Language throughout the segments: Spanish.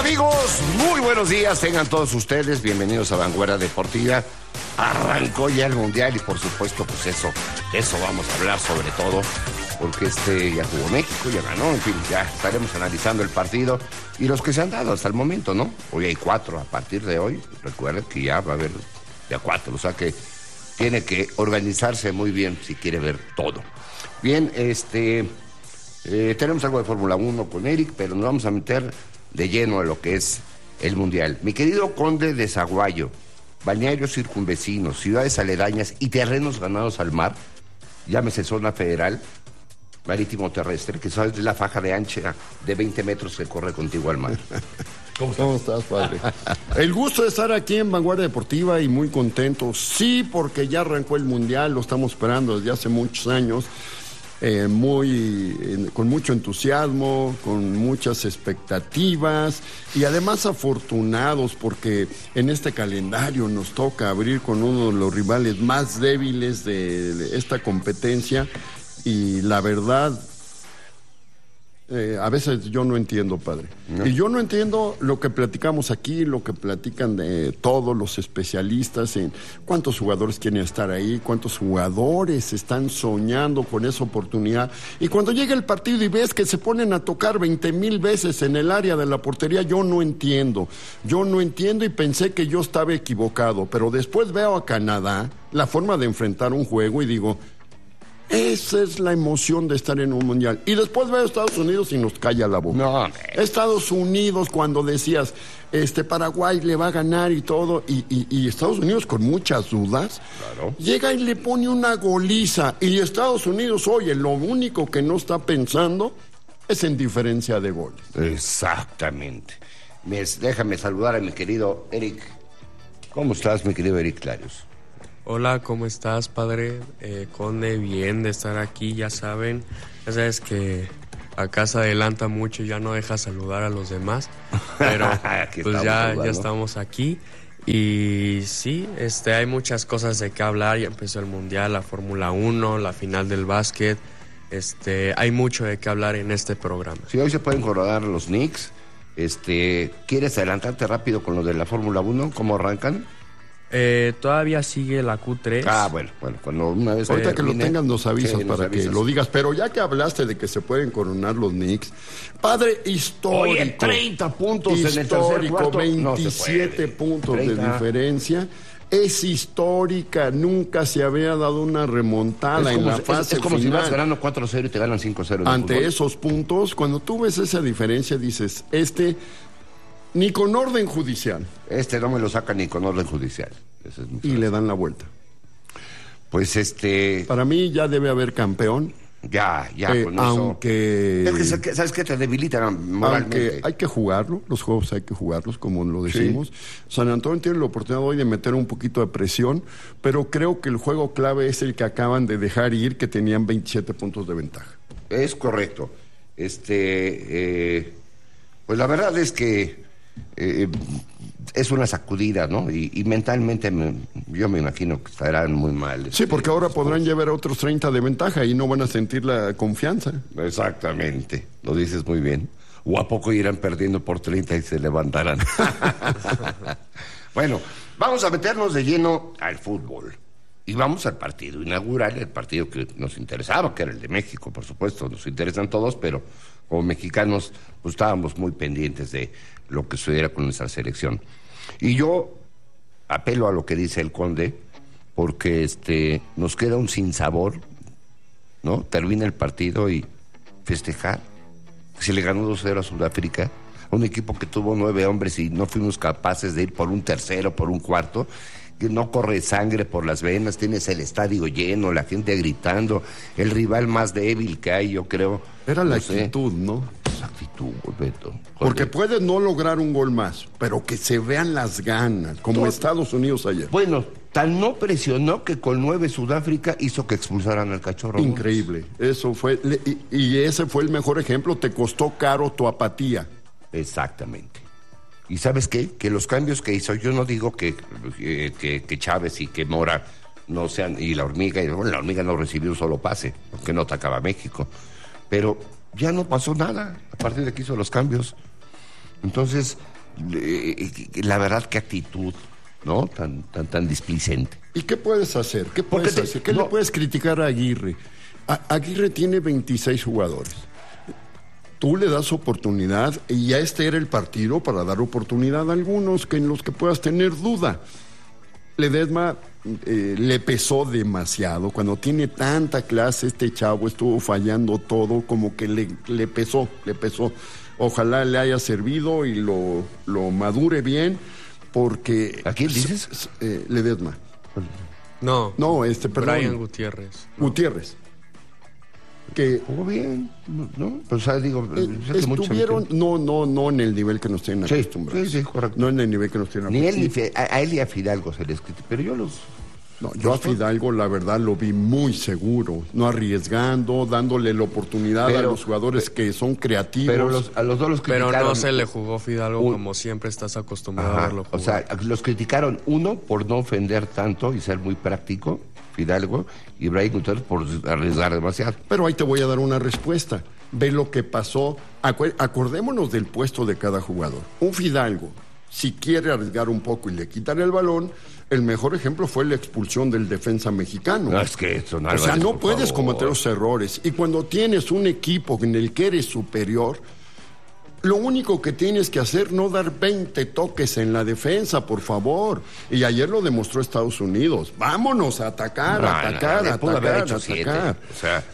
Amigos, muy buenos días, tengan todos ustedes, bienvenidos a Vanguardia Deportiva. Arrancó ya el Mundial y por supuesto, pues eso vamos a hablar sobre todo, porque ya jugó México, ya ganó, en fin, ya estaremos analizando el partido y los que se han dado hasta el momento, ¿no? Hoy hay 4, a partir de hoy, recuerden que ya va a haber ya 4, o sea que tiene que organizarse muy bien si quiere ver todo. Bien, tenemos algo de Fórmula 1 con Eric, pero nos vamos a meter de lleno a lo que es el Mundial. Mi querido Conde de Zaguayo, balnearios circunvecinos, ciudades aledañas y terrenos ganados al mar, llámese zona federal, marítimo terrestre, que sabes de la faja de ancha de 20 metros que corre contigo al mar. ¿Cómo estás, padre? El gusto de estar aquí en Vanguardia Deportiva y muy contento. Sí, porque ya arrancó el Mundial, lo estamos esperando desde hace muchos años. Con mucho entusiasmo, con muchas expectativas y además afortunados porque en este calendario nos toca abrir con uno de los rivales más débiles de esta competencia y la verdad, a veces yo no entiendo, padre. No. Y yo no entiendo lo que platicamos aquí, lo que platican de todos los especialistas en cuántos jugadores quieren estar ahí, cuántos jugadores están soñando con esa oportunidad. Y cuando llega el partido y ves que se ponen a tocar 20,000 veces en el área de la portería, yo no entiendo. Yo no entiendo y pensé que yo estaba equivocado. Pero después veo a Canadá, la forma de enfrentar un juego y digo... Esa es la emoción de estar en un mundial. Y después veo a Estados Unidos y nos calla la boca. No, Estados Unidos, cuando decías, Paraguay le va a ganar y todo, y Estados Unidos con muchas dudas, claro, llega y le pone una goliza. Y Estados Unidos, oye, lo único que no está pensando es en diferencia de goles. Exactamente. Déjame saludar a mi querido Eric. ¿Cómo estás, mi querido Eric Clarios? Hola, ¿cómo estás, padre? Conde, bien de estar aquí, ya saben. Ya sabes que acá se adelanta mucho y ya no deja saludar a los demás. Pero pues ya estamos aquí. Y sí, hay muchas cosas de qué hablar. Ya empezó el Mundial, la Fórmula 1, la final del básquet. Hay mucho de qué hablar en este programa. Sí, hoy se pueden coronar los Knicks. ¿Quieres adelantarte rápido con lo de la Fórmula 1? ¿Cómo arrancan? Todavía sigue la Q3. Bueno, cuando una vez... Ahorita que lo tengan nos avisas para que lo digas. Pero ya que hablaste de que se pueden coronar los Knicks, padre, histórico. Oye, 30 puntos en el tercer cuarto. 27 puntos 30. De diferencia. Es histórica, nunca se había dado una remontada en la fase final. Es como si vas ganando 4-0 y te ganan 5-0. Ante esos puntos, cuando tú ves esa diferencia, dices, ni con orden judicial. No me lo saca ni con orden judicial. Y le dan la vuelta. Pues Para mí ya debe haber campeón. Ya, con eso. Aunque... Es que, ¿sabes qué? Te debilitan moralmente. Aunque hay que jugarlo, los juegos hay que jugarlos, como lo decimos. Sí. San Antonio tiene la oportunidad hoy de meter un poquito de presión, pero creo que el juego clave es el que acaban de dejar ir, que tenían 27 puntos de ventaja. Es correcto. Pues la verdad es que es una sacudida, ¿no? Y mentalmente yo me imagino que estarán muy mal. Sí, porque ahora podrán llevar otros 30 de ventaja y no van a sentir la confianza. Exactamente, lo dices muy bien. ¿O a poco irán perdiendo por 30 y se levantarán? Bueno, vamos a meternos de lleno al fútbol. Y vamos al partido inaugural, el partido que nos interesaba, que era el de México, por supuesto. Nos interesan todos, pero como mexicanos pues estábamos muy pendientes de lo que sucediera con nuestra selección. Y yo apelo a lo que dice el Conde, porque nos queda un sinsabor, ¿no? Termina el partido y festejar. Se le ganó 2-0 a Sudáfrica, un equipo que tuvo 9 hombres y no fuimos capaces de ir por un tercero, por un cuarto. Que no corre sangre por las venas, tienes el estadio lleno, la gente gritando, el rival más débil que hay, yo creo. Era la actitud, ¿no? Esa actitud, Beto. Porque puedes no lograr un gol más, pero que se vean las ganas, como Estados Unidos ayer. Bueno, tan no presionó que con 9 Sudáfrica hizo que expulsaran al Cachorro. Increíble, eso fue, y ese fue el mejor ejemplo, te costó caro tu apatía. Exactamente. ¿Y sabes qué? Que los cambios que hizo, yo no digo que Chávez y que Mora no sean, y la Hormiga no recibió un solo pase, porque no atacaba a México, pero ya no pasó nada a partir de que hizo los cambios. Entonces, la verdad, qué actitud, ¿no? Tan displicente. ¿Y qué puedes hacer? ¿Qué le puedes criticar a Aguirre? Aguirre tiene 26 jugadores. Tú le das oportunidad y ya este era el partido para dar oportunidad a algunos en los que puedas tener duda. Ledesma le pesó demasiado. Cuando tiene tanta clase, este chavo estuvo fallando todo, como que le pesó. Ojalá le haya servido y lo madure bien, porque... ¿A quién dices? Ledesma. No, perdón. Brian Gutiérrez. Gutiérrez. Que jugó bien, ¿no? O sea, digo, estuvieron, no en el nivel que nos tienen acostumbrados. Sí, correcto. No en el nivel que nos tienen acostumbrados. Ni a él y a Fidalgo se les critica, pero yo a Fidalgo, la verdad, lo vi muy seguro, no arriesgando, dándole la oportunidad a los jugadores que son creativos. Pero a los dos los criticaron. Pero no se le jugó Fidalgo como siempre estás acostumbrado a verlo jugar. O sea, los criticaron, uno, por no ofender tanto y ser muy práctico, Fidalgo, y Brian Gutiérrez por arriesgar demasiado. Pero ahí te voy a dar una respuesta. Ve lo que pasó. Acordémonos del puesto de cada jugador. Un Fidalgo, si quiere arriesgar un poco y le quitar el balón, el mejor ejemplo fue la expulsión del defensa mexicano. No, es que eso, o sea, no puedes cometer los errores. Y cuando tienes un equipo en el que eres superior, lo único que tienes que hacer no dar 20 toques en la defensa, por favor. Y ayer lo demostró Estados Unidos. Vámonos a atacar. O sea,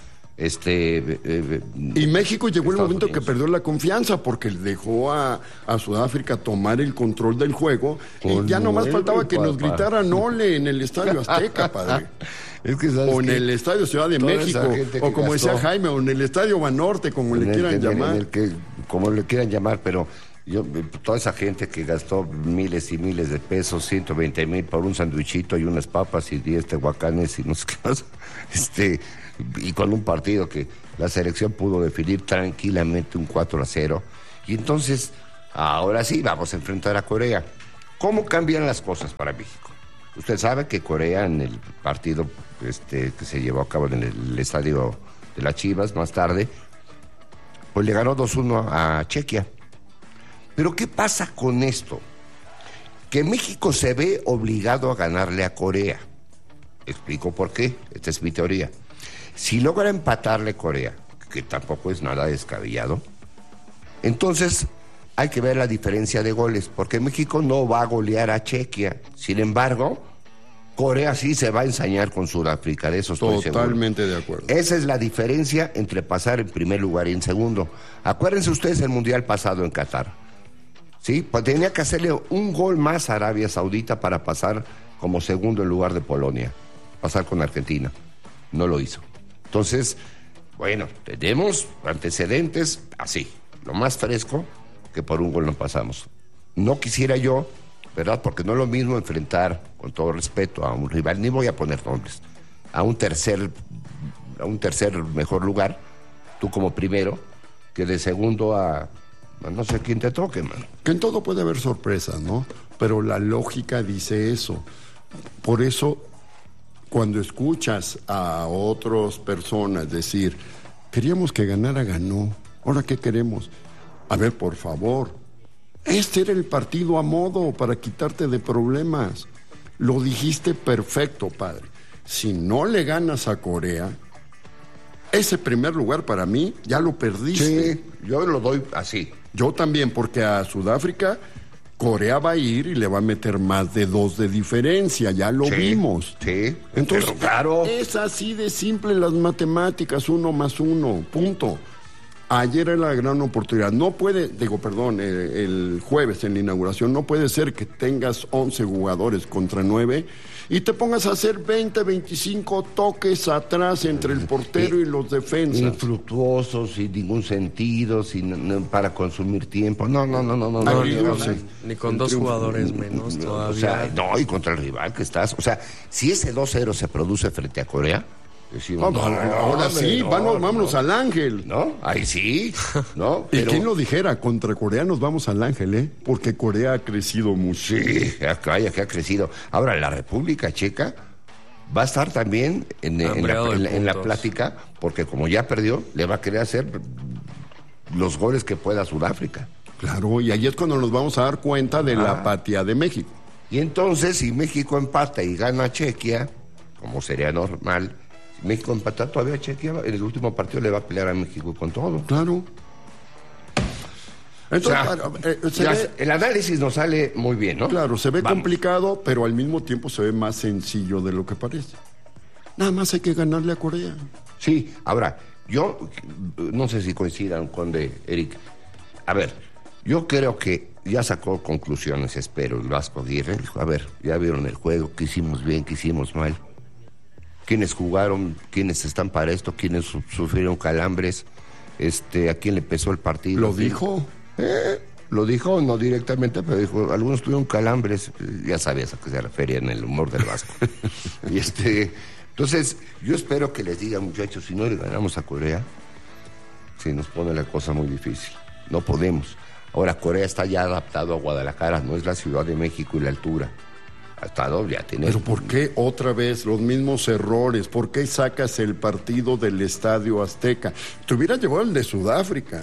y México llegó el momento Unidos que perdió la confianza porque dejó a Sudáfrica tomar el control del juego y ya nomás faltaba que nos gritaran ole en el Estadio Azteca, padre. Es que, o en el Estadio Ciudad de México, o como decía Jaime, o en el Estadio Banorte, como le quieran llamar. Como le quieran llamar, pero toda esa gente que gastó miles y miles de pesos, 120,000 por un sandwichito y unas papas y 10 tehuacanes y no sé qué más, y con un partido que la selección pudo definir tranquilamente un 4-0. Y entonces, ahora sí, vamos a enfrentar a Corea. ¿Cómo cambian las cosas para México? Usted sabe que Corea, en el partido que se llevó a cabo en el estadio de las Chivas más tarde, pues le ganó 2-1 a Chequia. Pero ¿qué pasa con esto? Que México se ve obligado a ganarle a Corea. Explico por qué. Esta es mi teoría. Si logra empatarle Corea, que tampoco es nada descabellado, entonces hay que ver la diferencia de goles, porque México no va a golear a Chequia. Sin embargo, Corea sí se va a ensañar con Sudáfrica, de eso estoy seguro. Totalmente de acuerdo. Esa es la diferencia entre pasar en primer lugar y en segundo. Acuérdense ustedes el Mundial pasado en Qatar. ¿Sí? Pues tenía que hacerle un gol más a Arabia Saudita para pasar como segundo en lugar de Polonia. Pasar con Argentina. No lo hizo. Entonces, bueno, tenemos antecedentes así, lo más fresco, que por un gol no pasamos. No quisiera yo, ¿verdad? Porque no es lo mismo enfrentar, con todo respeto, a un rival, ni voy a poner nombres, a un tercer mejor lugar, tú como primero, que de segundo a no sé quién te toque, man. Que en todo puede haber sorpresas, ¿no? Pero la lógica dice eso. Por eso, cuando escuchas a otras personas decir, queríamos que ganara, ganó, ¿ahora qué queremos? A ver, por favor, este era el partido a modo para quitarte de problemas. Lo dijiste perfecto, padre. Si no le ganas a Corea, ese primer lugar para mí ya lo perdiste. Sí, yo lo doy así. Yo también, porque a Sudáfrica Corea va a ir y le va a meter más de 2 de diferencia, ya lo vimos. Sí, entonces, pero claro. Es así de simple las matemáticas, 1 más 1, punto. Ayer era la gran oportunidad. No puede, el jueves en la inauguración, no puede ser que tengas 11 jugadores contra 9 y te pongas a hacer 20, 25 toques atrás entre el portero y los defensas. Infructuosos, sin ningún sentido, para consumir tiempo. No. Ni con 2 jugadores menos todavía. O sea, no, y contra el rival que estás. O sea, si ese 2-0 se produce frente a Corea, decimos, ahora sí, vámonos al Ángel. ¿No? Ahí sí, ¿no? Pero... ¿Y quién lo dijera? Contra Corea nos vamos al Ángel, ¿eh? Porque Corea ha crecido mucho. Sí, vaya que ha crecido. Ahora, la República Checa va a estar también en la plática, porque como ya perdió, le va a querer hacer los goles que pueda Sudáfrica. Claro, y ahí es cuando nos vamos a dar cuenta de la apatía de México. Y entonces, si México empata y gana Chequia, como sería normal, si México empata, todavía Chequia en el último partido le va a pelear a México con todo. Claro. Entonces, el análisis nos sale muy bien, ¿no? Claro, se ve complicado, pero al mismo tiempo se ve más sencillo de lo que parece. Nada más hay que ganarle a Corea. Sí, ahora, yo no sé si coincidan con Eric. A ver, yo creo que ya sacó conclusiones, espero, el Vasco Aguirre. Dijo, a ver, ya vieron el juego, qué hicimos bien, qué hicimos mal. ¿Quiénes jugaron? ¿Quiénes están para esto? ¿Quiénes sufrieron calambres? ¿A quién le pesó el partido? ¿Lo dijo? Lo dijo, no directamente, pero dijo, algunos tuvieron calambres. Ya sabías a qué se refería en el humor del Vasco. Y entonces, yo espero que les diga, muchachos, si no le ganamos a Corea, se nos pone la cosa muy difícil. No podemos. Ahora, Corea está ya adaptado a Guadalajara, no es la Ciudad de México y la altura. Ha estado, ya tiene... Pero ¿por qué otra vez los mismos errores? ¿Por qué sacas el partido del Estadio Azteca? Te hubieras llevado el de Sudáfrica.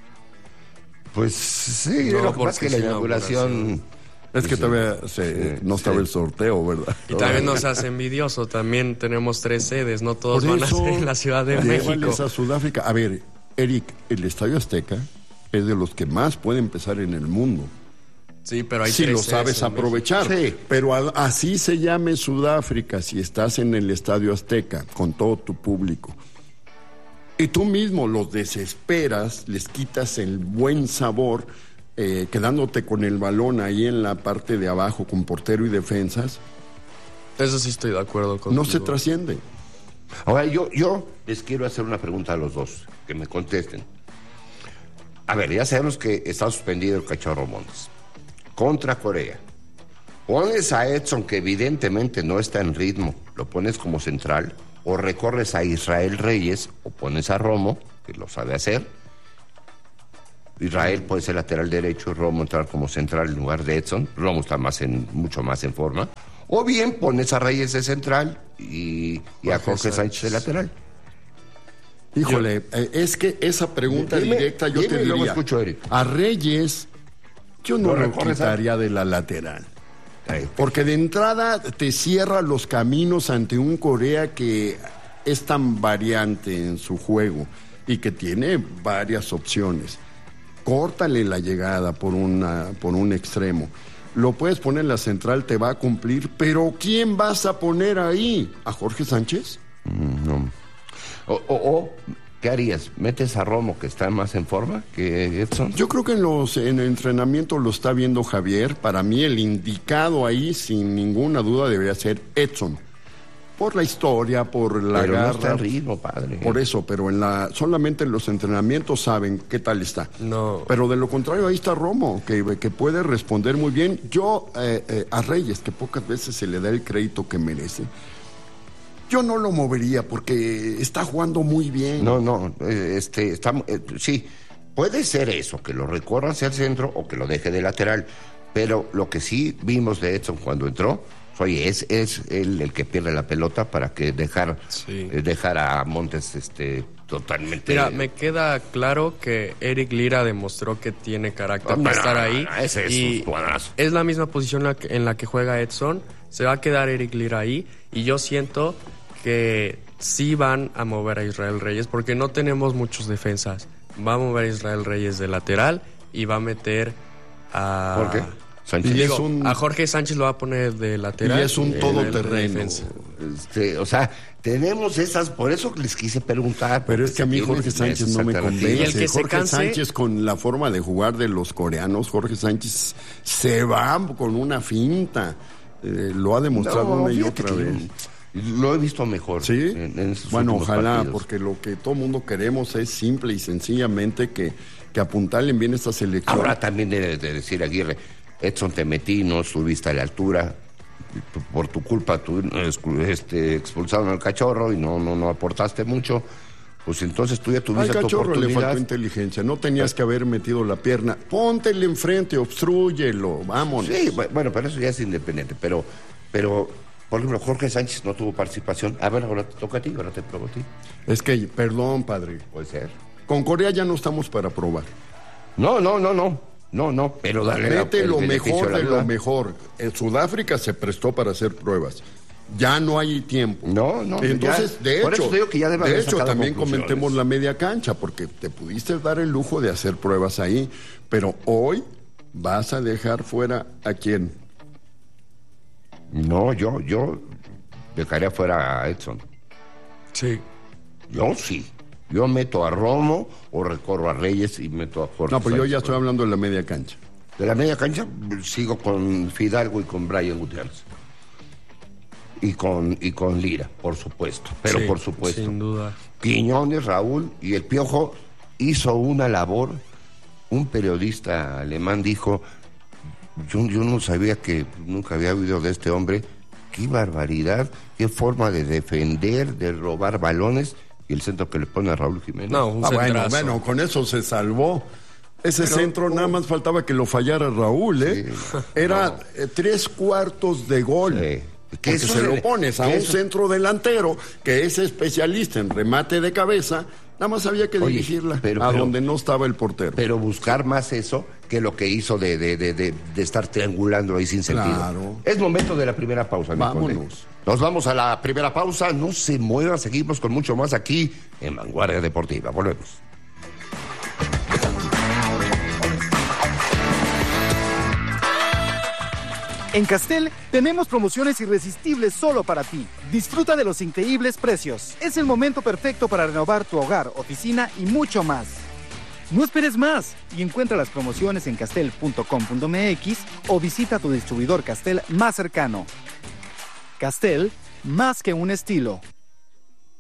Pues sí, no, lo que pasa es que la inauguración... Es que todavía no estaba el sorteo, ¿verdad? Y también nos hace envidioso, también tenemos 3 sedes, no todos van a ser en la Ciudad de México. A Sudáfrica. A ver, Eric, el Estadio Azteca es de los que más puede empezar en el mundo. Sí, pero hay si lo sabes aprovechar. Sí. Pero así se llame Sudáfrica, si estás en el Estadio Azteca, con todo tu público. Y tú mismo los desesperas, les quitas el buen sabor, quedándote con el balón ahí en la parte de abajo con portero y defensas. Eso sí estoy de acuerdo contigo. No se trasciende. Ahora, yo les quiero hacer una pregunta a los dos, que me contesten. A ver, ya sabemos que está suspendido el Cachorro Montes. Contra Corea. ¿Pones a Edson, que evidentemente no está en ritmo, lo pones como central? ¿O recorres a Israel Reyes, o pones a Romo, que lo sabe hacer? Israel puede ser lateral derecho, Romo entrar como central en lugar de Edson. Romo está mucho más en forma. O bien pones a Reyes de central y a Jorge Sánchez de lateral. Híjole, es que esa pregunta directa yo te diría, escucho, Eric. A Reyes yo no lo quitaría de la lateral. Porque de entrada te cierra los caminos ante un Corea que es tan variante en su juego y que tiene varias opciones. Córtale la llegada por un extremo. Lo puedes poner en la central, te va a cumplir, pero ¿quién vas a poner ahí? ¿A Jorge Sánchez? No. ¿Qué harías? ¿Metes a Romo, que está más en forma que Edson? Yo creo que en el entrenamiento lo está viendo Javier. Para mí el indicado ahí, sin ninguna duda, debería ser Edson. Por la historia, por la garra. No está en ritmo, padre. Por eso, pero solamente en los entrenamientos saben qué tal está. No. Pero de lo contrario, ahí está Romo, que puede responder muy bien. Yo, a Reyes, que pocas veces se le da el crédito que merece, yo no lo movería porque está jugando muy bien. No, sí, puede ser eso, que lo recorra hacia el centro o que lo deje de lateral, pero lo que sí vimos de Edson cuando entró, es él el que pierde la pelota para que dejar a Montes totalmente... Mira, me queda claro que Eric Lira demostró que tiene carácter para estar ahí. Es la misma posición en la que juega Edson. Se va a quedar Eric Lira ahí y yo siento que sí van a mover a Israel Reyes porque no tenemos muchos defensas. Va a mover a Israel Reyes de lateral y va a meter a... ¿Por qué? Sánchez. A Jorge Sánchez lo va a poner de lateral. Y es un todoterreno. Tenemos esas, por eso les quise preguntar. Pero es que a mí Jorge Sánchez no me convence. Y el que Jorge Sánchez, con la forma de jugar de los coreanos, Jorge Sánchez se va con una finta. Lo ha demostrado una y otra vez. Lo he visto mejor. ¿Sí? Bueno, ojalá, partidos. Porque lo que todo mundo queremos es simple y sencillamente que apuntalen bien esta selección. Ahora también debe de decir Aguirre, Edson, te metí, no subiste a la altura, por tu culpa expulsaron al Cachorro y no aportaste mucho, pues entonces tú ya tuviste tu oportunidad. Al Cachorro le faltó inteligencia, no tenías que haber metido la pierna, póntele enfrente, obstrúyelo, vámonos. Sí, bueno, pero eso ya es independiente, pero por ejemplo, Jorge Sánchez no tuvo participación. A ver, ahora te toca a ti, ahora te pruebo a ti. Es que, perdón, padre. Puede ser. Con Corea ya no estamos para probar. No. No, pero dale mete lo mejor de lo mejor. En Sudáfrica se prestó para hacer pruebas. Ya no hay tiempo. No. Entonces, ya, por eso digo que ya debe de hecho, también comentemos la media cancha, porque te pudiste dar el lujo de hacer pruebas ahí, pero hoy vas a dejar fuera ¿a quién? No, yo dejaría fuera a Edson. Sí. Yo sí. Yo meto a Romo o recorro a Reyes y meto a Jorge. No, pero yo ya estoy hablando de la media cancha. De la media cancha sigo con Fidalgo y con Brian Gutiérrez. Y con Lira, por supuesto. Pero sí, por supuesto. Sin duda. Quiñones, Raúl y el Piojo hizo una labor. Un periodista alemán dijo, yo no sabía que nunca había oído de este hombre. Qué barbaridad, qué forma de defender, de robar balones. Y el centro que le pone a Raúl Jiménez. No, un bueno, con eso se salvó. Ese centro nada más faltaba que lo fallara Raúl, ¿eh? Sí, era 3/4 de gol. Sí. Porque se lo pones a un centro delantero que es especialista en remate de cabeza, nada más había que dirigirla a donde no estaba el portero. Pero buscar más eso que lo que hizo de estar triangulando ahí sin sentido. Claro. Es momento de la primera pausa. Vámonos. Nos vamos a la primera pausa. No se muevan, seguimos con mucho más aquí en Vanguardia Deportiva. Volvemos. En Castel tenemos promociones irresistibles solo para ti. Disfruta de los increíbles precios. Es el momento perfecto para renovar tu hogar, oficina y mucho más. No esperes más y encuentra las promociones en castel.com.mx o visita tu distribuidor Castel más cercano. Castel, más que un estilo.